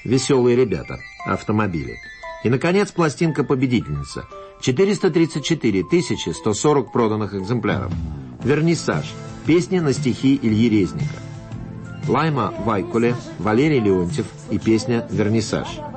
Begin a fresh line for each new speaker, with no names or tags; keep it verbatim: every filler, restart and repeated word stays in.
«Веселые ребята», автомобили. И, наконец, пластинка-победительница. четыреста тридцать четыре тысячи сто сорок проданных экземпляров. «Вернисаж», песни на стихи Ильи Резника. Лайма Вайкуле, Валерий Леонтьев и песня «Вернисаж».